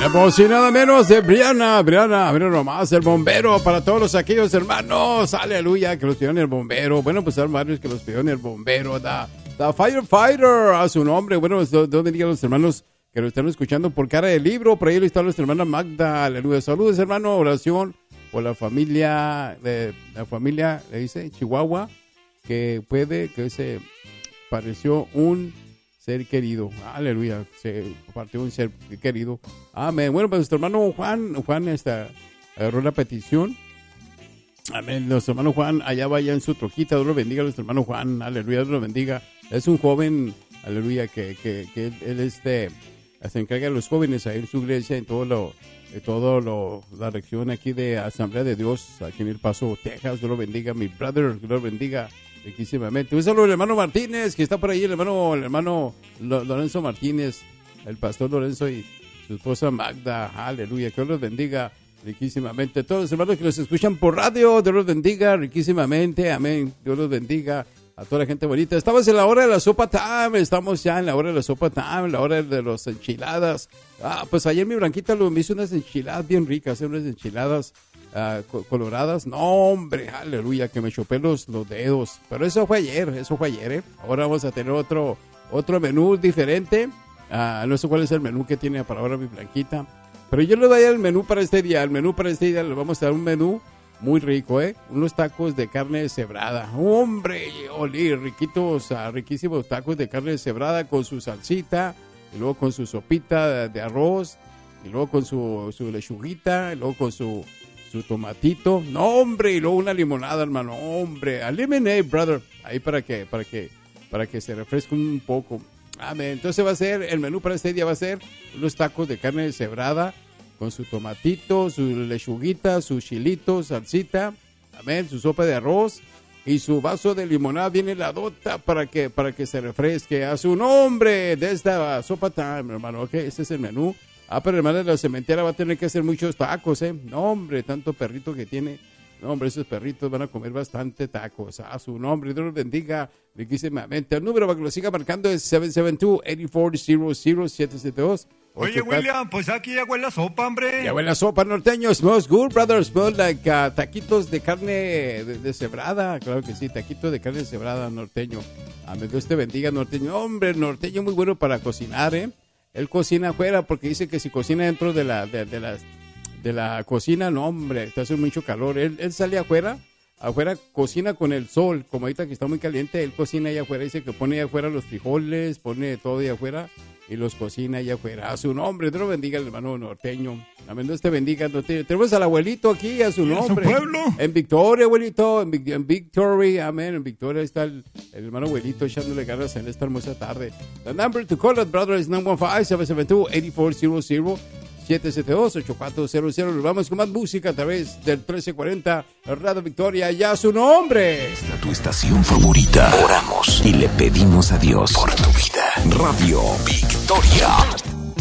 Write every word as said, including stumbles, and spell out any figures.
La voz y nada menos de Brianna, Brianna, mira nomás, el bombero para todos los aquellos hermanos, aleluya, que los pidieron el bombero. Bueno, pues hay varios que los pidieron el bombero, da, da firefighter a su nombre. Bueno, donde digan los hermanos que lo están escuchando por cara del libro, por ahí está nuestra hermana Magda, aleluya. Saludos, hermano, oración por la familia, de, la familia, le dice, Chihuahua, que puede, que se pareció un ser querido, aleluya, se partió un ser querido, amén. Bueno, pues nuestro hermano Juan, Juan esta, agarró la petición, amén. Nuestro hermano Juan allá vaya en su troquita, Dios lo bendiga, nuestro hermano Juan, aleluya, Dios lo bendiga. Es un joven, aleluya, que, que, que él, él este, se encarga de los jóvenes ahí en su iglesia, en todo lo, de todo lo, la reacción aquí de Asamblea de Dios, aquí en El Paso, Texas, Dios lo bendiga, mi brother, Dios lo bendiga. Riquísimamente. Un saludo al hermano Martínez, que está por ahí, el hermano, el hermano Lorenzo Martínez, el pastor Lorenzo y su esposa Magda, aleluya, que Dios los bendiga riquísimamente. Todos los hermanos que los escuchan por radio, Dios los bendiga riquísimamente, amén, Dios los bendiga a toda la gente bonita. Estamos en la hora de la sopa time, estamos ya en la hora de la sopa time, la hora de las enchiladas. Ah, pues ayer mi Blanquita lo me hizo unas enchiladas bien ricas, unas enchiladas Uh, coloradas, no hombre, aleluya, que me chopé los, los dedos, pero eso fue ayer, eso fue ayer, ¿eh? Ahora vamos a tener otro, otro menú diferente, uh, no sé cuál es el menú que tiene para ahora mi Blanquita, pero yo le doy el menú para este día, el menú para este día le vamos a dar un menú muy rico, ¿eh? Unos tacos de carne cebrada, hombre, olí, riquitos, uh, riquísimos tacos de carne cebrada con su salsita, y luego con su sopita de, de arroz, y luego con su, su lechuguita, y luego con su su tomatito, no hombre, y luego una limonada, hermano, hombre, a lemonade, brother, ahí para que, para que, para que se refresque un poco, amén. Entonces va a ser, el menú para este día va a ser unos tacos de carne cebrada, con su tomatito, su lechuguita, su chilito, salsita, amén, su sopa de arroz, y su vaso de limonada bien heladota para que, para que se refresque a su nombre de esta sopa time, hermano, ok, ese es el menú. Ah, pero hermano de la cementera va a tener que hacer muchos tacos, ¿eh? No, hombre, tanto perrito que tiene. No, hombre, esos perritos van a comer bastante tacos. A su nombre, Dios los bendiga riquísimamente. El número para que lo siga marcando es siete siete dos, ocho cuatro cero cero, siete siete dos. Oye, William, pues aquí ya huele la sopa, hombre. Ya huele la sopa, norteño. Smells good, brother. Smells like uh, taquitos de carne de, de cebrada. Claro que sí, taquitos de carne cebrada, norteño. Amén, Dios te bendiga, norteño. Hombre, norteño muy bueno para cocinar, ¿eh? Él cocina afuera porque dice que si cocina dentro de la de, de la, de la cocina, no, hombre, está haciendo mucho calor. Él, él sale afuera, afuera cocina con el sol, como ahorita que está muy caliente, él cocina allá afuera, dice que pone allá afuera los frijoles, pone todo allá afuera y los cocina allá afuera. A su nombre, Dios lo bendiga el hermano norteño. Amén, Dios te bendiga. Tenemos al abuelito aquí, a su nombre. ¿En su pueblo? En Victoria, abuelito, en, en Victoria, amén, en Victoria está el, el hermano abuelito echándole ganas en esta hermosa tarde. The number to call us, brother, is nine one five, seven seven two, eight four zero zero, siete siete dos, ocho cuatro cero cero. Nos vamos con más música a través del trece cuarenta Radio Victoria, ya a su nombre. Esta tu estación favorita. Oramos y le pedimos a Dios por tu vida. Radio Victoria.